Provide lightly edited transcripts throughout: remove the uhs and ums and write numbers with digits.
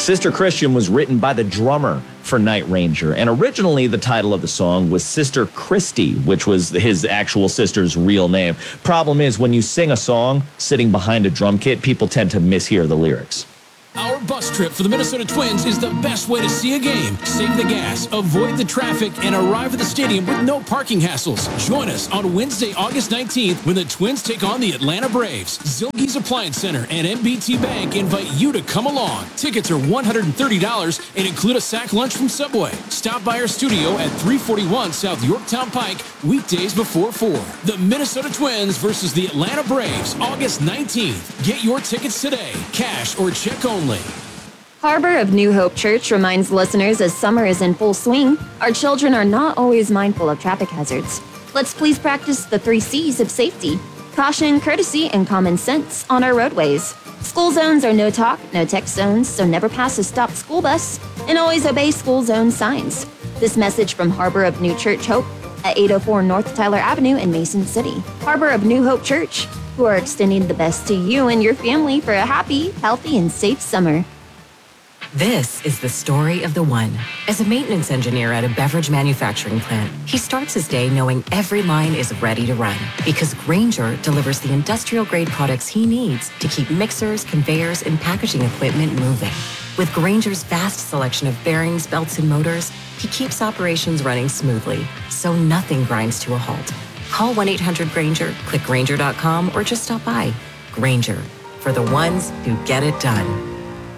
Sister Christian was written by the drummer for Night Ranger, and originally the title of the song was Sister Christy, which was his actual sister's real name. Problem is, when you sing a song sitting behind a drum kit, people tend to mishear the lyrics. Our bus trip for the Minnesota Twins is the best way to see a game. Save the gas, avoid the traffic, and arrive at the stadium with no parking hassles. Join us on Wednesday, August 19th when the Twins take on the Atlanta Braves. Zilke's Appliance Center and MBT Bank invite you to come along. Tickets are $130 and include a sack lunch from Subway. Stop by our studio at 341 South Yorktown Pike, weekdays before 4. The Minnesota Twins versus the Atlanta Braves, August 19th. Get your tickets today, cash or check only. Harbor of New Hope Church reminds listeners as summer is in full swing, our children are not always mindful of traffic hazards. Let's please practice the 3 C's of safety: caution, courtesy, and common sense on our roadways. School zones are no talk, no text zones, so never pass a stopped school bus, and always obey school zone signs. This message from Harbor of New Church Hope at 804 North Tyler Avenue in Mason City. Harbor of New Hope Church, who are extending the best to you and your family for a happy, healthy, and safe summer. This is the story of the one. As a maintenance engineer at a beverage manufacturing plant, he starts his day knowing every line is ready to run because Grainger delivers the industrial-grade products he needs to keep mixers, conveyors, and packaging equipment moving. With Grainger's vast selection of bearings, belts, and motors, he keeps operations running smoothly, so nothing grinds to a halt. Call 1-800-GRAINGER, click Grainger.com, or just stop by. Grainger, for the ones who get it done.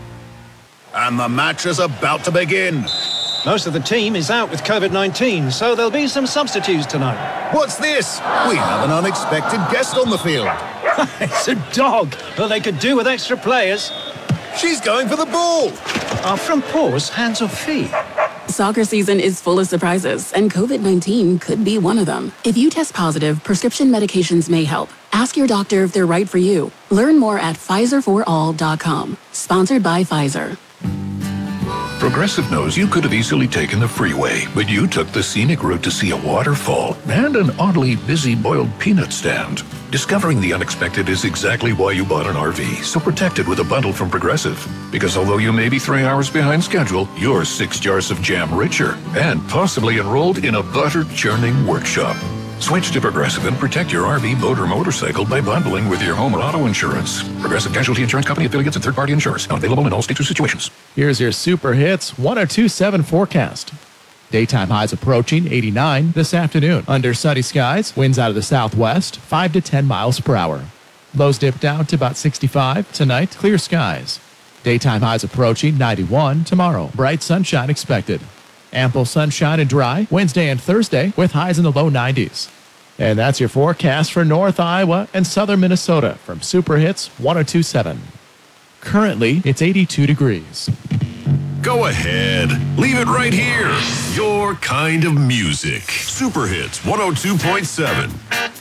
And the match is about to begin. Most of the team is out with COVID-19, so there'll be some substitutes tonight. What's this? We have an unexpected guest on the field. It's a dog. Well, they could do with extra players. She's going for the ball. Are front paws hands or feet? Soccer season is full of surprises, and COVID-19 could be one of them. If you test positive, prescription medications may help. Ask your doctor if they're right for you. Learn more at PfizerForAll.com. Sponsored by Pfizer. Progressive knows you could have easily taken the freeway, but you took the scenic route to see a waterfall and an oddly busy boiled peanut stand. Discovering the unexpected is exactly why you bought an RV, so protect it with a bundle from Progressive. Because although you may be 3 hours behind schedule, you're 6 jars of jam richer and possibly enrolled in a butter-churning workshop. Switch to Progressive and protect your RV, boat, or motorcycle by bundling with your home or auto insurance. Progressive Casualty Insurance Company affiliates and third-party insurers. Not available in all states or situations. Here's your Super Hits 1027 forecast. Daytime highs approaching 89 this afternoon. Under sunny skies, winds out of the southwest, 5 to 10 miles per hour. Lows dip down to about 65 tonight. Clear skies. Daytime highs approaching 91 tomorrow. Bright sunshine expected. Ample sunshine and dry Wednesday and Thursday with highs in the low 90s. And that's your forecast for North Iowa and Southern Minnesota from Super Hits 1027. Currently, it's 82 degrees. Go ahead. Leave it right here. Your kind of music. Super Hits 102.7.